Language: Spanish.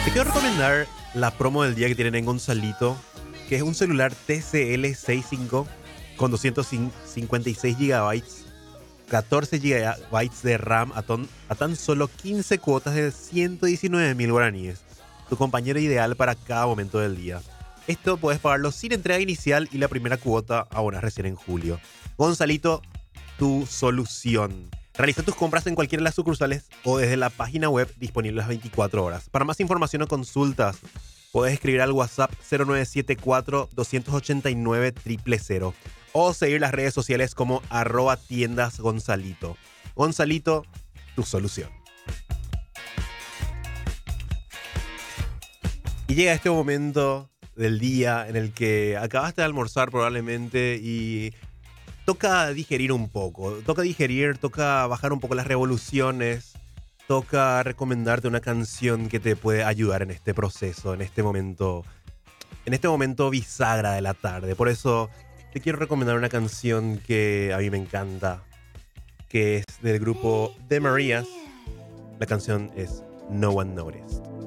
Te quiero recomendar la promo del día que tienen en Gonzalito, que es un celular TCL 65 con 256 gigabytes, 14 gigabytes de RAM a tan solo 15 cuotas de 119.000 guaraníes. Tu compañero ideal para cada momento del día. Esto puedes pagarlo sin entrega inicial y la primera cuota abonas recién en julio. Gonzalito, tu solución. Realiza tus compras en cualquiera de las sucursales o desde la página web disponible las 24 horas. Para más información o consultas, puedes escribir al WhatsApp 0974-289-000 o seguir las redes sociales como @tiendasgonzalito. Gonzalito, tu solución. Y llega este momento del día en el que acabaste de almorzar probablemente y toca digerir un poco. Toca bajar un poco las revoluciones. Toca recomendarte una canción que te puede ayudar en este proceso, en este momento bisagra de la tarde. Por eso te quiero recomendar una canción que a mí me encanta, que es del grupo The Marías. La canción es No One Noticed.